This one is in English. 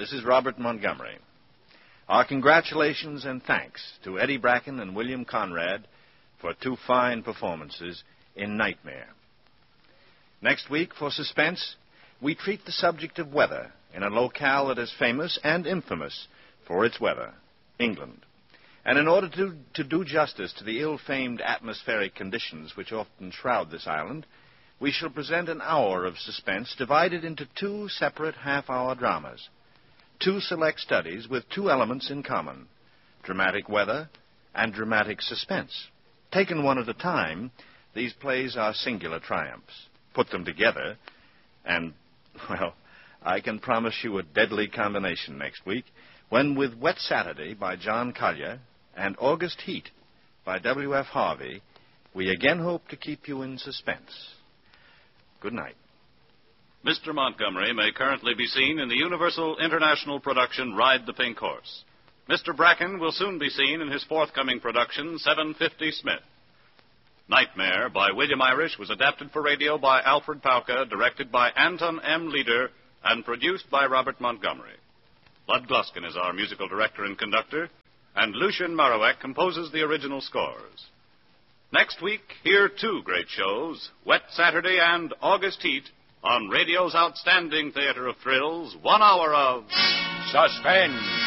this is Robert Montgomery. Our congratulations and thanks to Eddie Bracken and William Conrad for 2 fine performances in Nightmare. Next week, for Suspense, we treat the subject of weather in a locale that is famous and infamous for its weather, England. And in order to do justice to the ill-famed atmospheric conditions which often shroud this island, we shall present an hour of suspense divided into 2 separate half-hour dramas. 2 select studies with 2 elements in common, dramatic weather and dramatic suspense. Taken one at a time, these plays are singular triumphs. Put them together, and, well, I can promise you a deadly combination next week, when with Wet Saturday by John Collier and August Heat by W.F. Harvey, we again hope to keep you in suspense. Good night. Mr. Montgomery may currently be seen in the Universal International production Ride the Pink Horse. Mr. Bracken will soon be seen in his forthcoming production, 750 Smith. Nightmare by William Irish was adapted for radio by Alfred Pauka, directed by Anton M. Leader, and produced by Robert Montgomery. Bud Gluskin is our musical director and conductor, and Lucien Morawek composes the original scores. Next week, hear 2 great shows, Wet Saturday and August Heat, on radio's outstanding theater of thrills, 1 hour of Suspense.